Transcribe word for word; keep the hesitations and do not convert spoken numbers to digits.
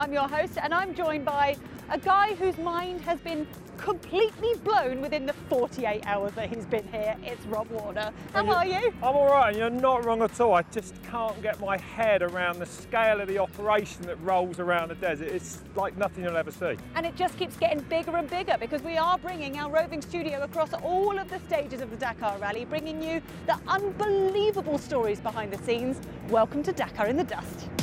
I'm your host, and I'm joined by a guy whose mind has been completely blown within the forty-eight hours that he's been here. It's Rob Warner. How are you? I'm all right, and you're not wrong at all. I just can't get my head around the scale of the operation that rolls around the desert. It's like nothing you'll ever see. And it just keeps getting bigger and bigger because we are bringing our roving studio across all of the stages of the Dakar Rally, bringing you the unbelievable stories behind the scenes. Welcome to Dakar in the Dust.